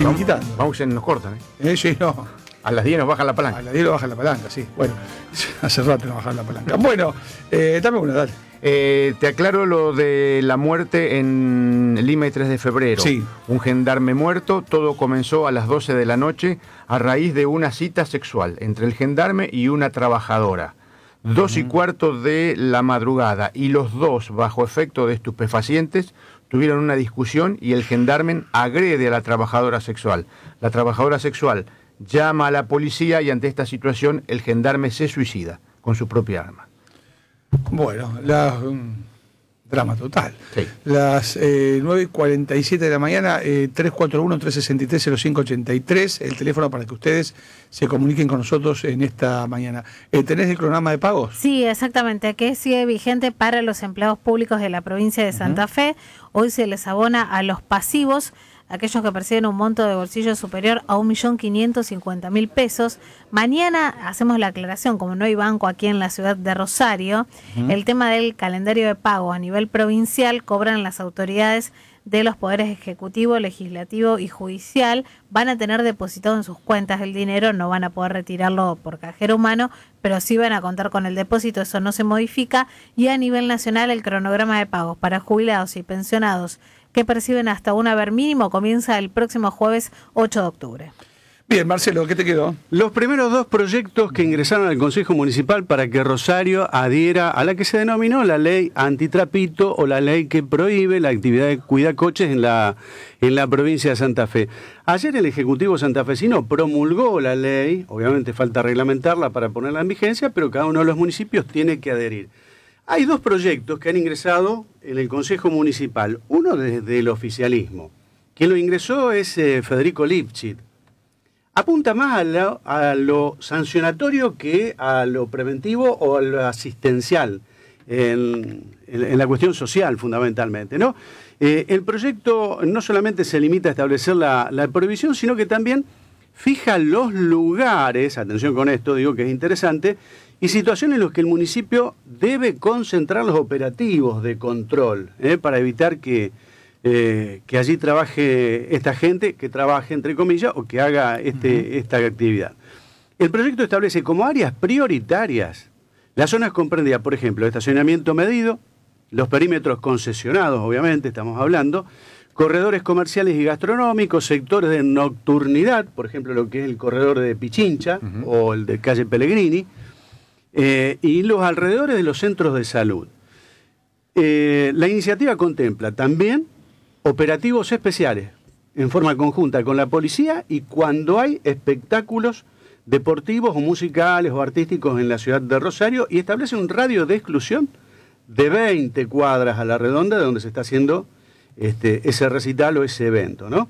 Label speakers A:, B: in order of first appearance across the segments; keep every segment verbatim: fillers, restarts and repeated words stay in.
A: finiquitando.
B: Vamos que nos cortan, ¿eh?
A: Eh, sí, no.
B: A las diez nos bajan la palanca.
A: A las diez nos bajan la palanca, sí. Bueno, hace rato nos bajan la palanca. Bueno, eh, dame una, dale.
B: Eh, te aclaro lo de la muerte en Lima y tres de febrero.
A: Sí.
B: Un gendarme muerto, todo comenzó a las doce de la noche a raíz de una cita sexual entre el gendarme y una trabajadora. Dos y cuarto de la madrugada, y los dos, bajo efecto de estupefacientes, tuvieron una discusión y el gendarme agrede a la trabajadora sexual. La trabajadora sexual llama a la policía y ante esta situación el gendarme se suicida con su propia arma.
A: Bueno, la, un drama total.
B: Sí.
A: Las eh, nueve y cuarenta y siete de la mañana, eh, tres cuatro uno, tres seis tres, cero cinco ocho tres, el teléfono para que ustedes se comuniquen con nosotros en esta mañana. Eh, ¿Tenés el cronograma de pagos?
C: Sí, exactamente, que sigue vigente para los empleados públicos de la provincia de Santa uh-huh. Fe. Hoy se les abona a los pasivos, aquellos que perciben un monto de bolsillo superior a un millón quinientos cincuenta mil pesos. Mañana hacemos la aclaración, como no hay banco aquí en la ciudad de Rosario, uh-huh. el tema del calendario de pago a nivel provincial cobran las autoridades de los poderes ejecutivo, legislativo y judicial. Van a tener depositado en sus cuentas el dinero, no van a poder retirarlo por cajero humano, pero sí van a contar con el depósito, eso no se modifica. Y a nivel nacional el cronograma de pagos para jubilados y pensionados que perciben hasta un haber mínimo comienza el próximo jueves ocho de octubre.
A: Bien, Marcelo, ¿qué te quedó?
D: Los primeros dos proyectos que ingresaron al Consejo Municipal para que Rosario adhiera a la que se denominó la ley antitrapito o la ley que prohíbe la actividad de cuidacoches en la, en la provincia de Santa Fe. Ayer el Ejecutivo santafesino promulgó la ley, obviamente falta reglamentarla para ponerla en vigencia, pero cada uno de los municipios tiene que adherir. Hay dos proyectos que han ingresado en el Consejo Municipal, uno desde el oficialismo. Quien lo ingresó es eh, Federico Lipchitz. Apunta más a lo, a lo sancionatorio que a lo preventivo o a lo asistencial, en, en, en la cuestión social fundamentalmente, ¿no? Eh, el proyecto no solamente se limita a establecer la, la prohibición, sino que también fija los lugares, atención con esto, digo que es interesante, y situaciones en las que el municipio debe concentrar los operativos de control, ¿eh? para evitar que, eh, que allí trabaje esta gente, que trabaje entre comillas, o que haga este, uh-huh. esta actividad. El proyecto establece como áreas prioritarias las zonas comprendidas, por ejemplo, estacionamiento medido, los perímetros concesionados, obviamente, estamos hablando, corredores comerciales y gastronómicos, sectores de nocturnidad, por ejemplo, lo que es el corredor de Pichincha uh-huh. o el de calle Pellegrini, Eh, y los alrededores de los centros de salud. Eh, la iniciativa contempla también operativos especiales en forma conjunta con la policía y cuando hay espectáculos deportivos o musicales o artísticos en la ciudad de Rosario, y establece un radio de exclusión de veinte cuadras a la redonda de donde se está haciendo este, ese recital o ese evento, ¿no?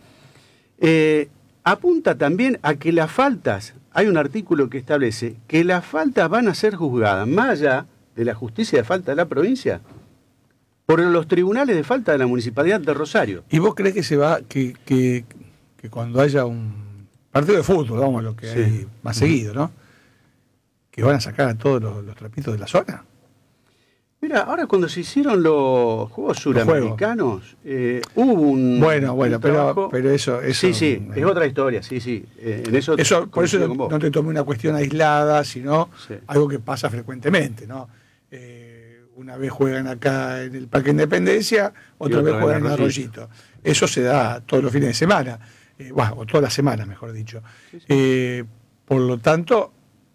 D: Eh, apunta también a que las faltas, hay un artículo que establece que las faltas van a ser juzgadas, más allá de la justicia de falta de la provincia, por los tribunales de falta de la Municipalidad de Rosario.
A: ¿Y vos crees que se va, que, que, que cuando haya un partido de fútbol, vamos, lo que sí. hay más seguido, ¿no? Que van a sacar a todos los, los trapitos de la zona?
D: Mira, ahora cuando se hicieron los Juegos Suramericanos, eh, hubo un
A: Bueno, bueno,
D: un
A: pero, pero eso, eso...
D: Sí, sí, es eh, otra historia, sí, sí. Eh, en eso
A: eso por eso no, no te tomé una cuestión aislada, sino sí. algo que pasa frecuentemente, ¿no? Eh, una vez juegan acá en el Parque Independencia, otra, otra vez juegan en Arroyito. Eso se da todos los fines de semana, eh, bueno, o todas las semanas, mejor dicho. Sí, sí. Eh, por lo tanto,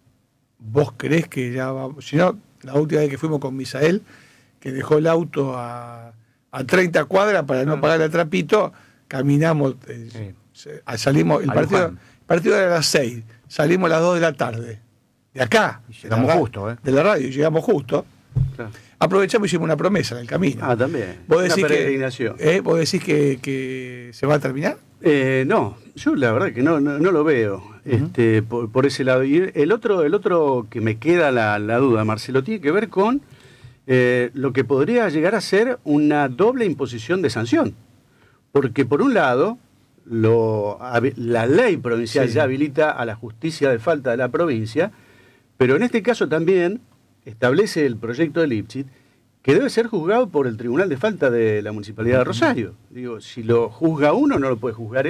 A: ¿vos creés que ya vamos...? Si no, la última vez que fuimos con Misael, que dejó el auto a, a treinta cuadras para no pagar el trapito, caminamos, eh, sí. salimos, el partido, el partido era a las seis, salimos a las dos de la tarde, de acá,
B: y llegamos
A: de la,
B: justo, ¿eh?
A: de la radio, llegamos justo. Claro. Aprovechamos y hicimos una promesa en el camino.
D: Ah, también.
A: ¿Vos decís,
D: una
A: que, eh, ¿vos decís que, que se va a terminar?
D: Eh, no, yo la verdad que no, no, no lo veo uh-huh. este, por, por ese lado. Y el otro, el otro que me queda la, la duda, Marcelo, tiene que ver con eh, lo que podría llegar a ser una doble imposición de sanción. Porque por un lado, lo, la ley provincial sí. ya habilita a la justicia de falta de la provincia, pero en este caso también establece el proyecto de Lipchitz que debe ser juzgado por el Tribunal de Falta de la Municipalidad de Rosario. Digo, si lo juzga uno, no lo puede juzgar